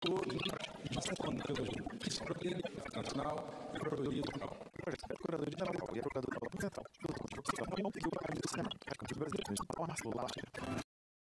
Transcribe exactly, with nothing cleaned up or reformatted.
todos, uma certa metodologia, Procuradoria Nacional e Procuradoria Local. A Procuradoria Nacional e a Procuradoria Central, não tem que o pagamento do Senado, a Câmara Brasileira, a massa